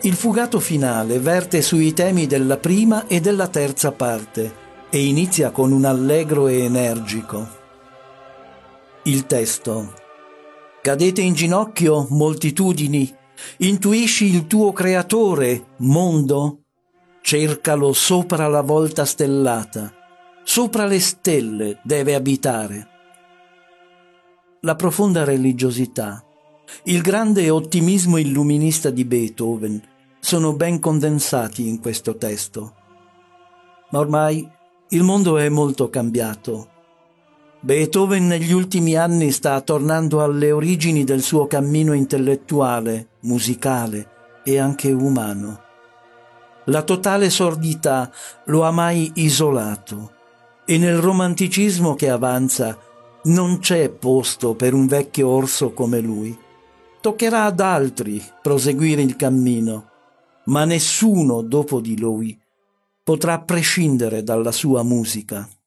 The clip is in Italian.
Il fugato finale verte sui temi della prima e della terza parte e inizia con un allegro e energico. Il testo: cadete in ginocchio, moltitudini, intuisci il tuo creatore, mondo? Cercalo sopra la volta stellata, sopra le stelle deve abitare. La profonda religiosità, il grande ottimismo illuminista di Beethoven sono ben condensati in questo testo. Ma ormai il mondo è molto cambiato. Beethoven negli ultimi anni sta tornando alle origini del suo cammino intellettuale, musicale e anche umano. La totale sordità lo ha mai isolato e nel romanticismo che avanza non c'è posto per un vecchio orso come lui. Toccherà ad altri proseguire il cammino, ma nessuno dopo di lui potrà prescindere dalla sua musica.